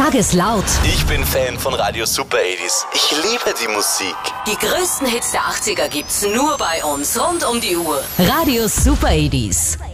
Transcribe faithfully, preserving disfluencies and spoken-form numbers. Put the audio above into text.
Sag es laut. Ich bin Fan von Radio Super achtziger. Ich liebe die Musik. Die größten Hits der achtziger gibt's nur bei uns, rund um die Uhr. Radio Super achtziger.